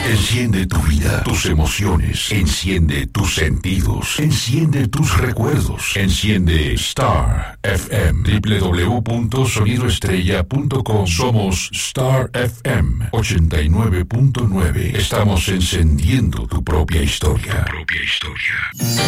Enciende tu vida, tus emociones. Enciende tus sentidos. Enciende tus recuerdos. Enciende Star FM. www.sonidoestrella.com. Somos Star FM 89.9. Estamos encendiendo tu propia historia.